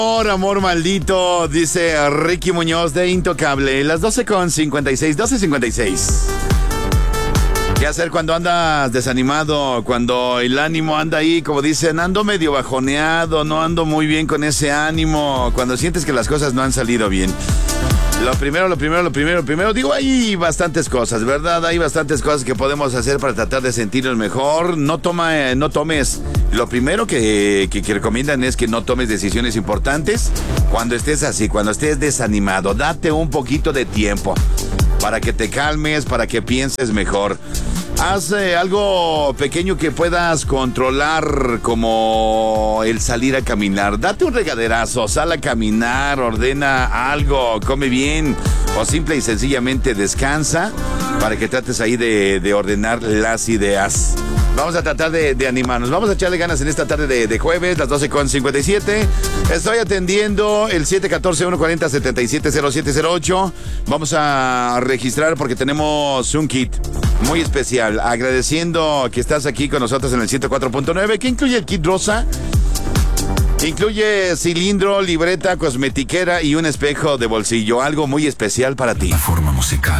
Amor maldito, dice Ricky Muñoz de Intocable. Las 12:56, 12:56. ¿Qué hacer cuando andas desanimado? Cuando el ánimo anda ahí, como dicen, ando medio bajoneado, no ando muy bien con ese ánimo. Cuando sientes que las cosas no han salido bien. Lo primero, digo, hay bastantes cosas, ¿verdad? Hay bastantes cosas que podemos hacer para tratar de sentirnos mejor. No tomes. Lo primero que recomiendan es que no tomes decisiones importantes cuando estés así, cuando estés desanimado. Date un poquito de tiempo para que te calmes, para que pienses mejor. Haz algo pequeño que puedas controlar, como el salir a caminar. Date un regaderazo, sal a caminar, ordena algo, come bien, o simple y sencillamente descansa para que trates ahí de ordenar las ideas. Vamos a tratar de animarnos. Vamos a echarle ganas en esta tarde de jueves, las 12:57. Estoy atendiendo el 714-140-770708. Vamos a registrar porque tenemos un kit muy especial. Agradeciendo que estás aquí con nosotros en el 104.9. ¿Qué incluye el kit rosa? Incluye cilindro, libreta, cosmetiquera y un espejo de bolsillo. Algo muy especial para ti. La forma musical.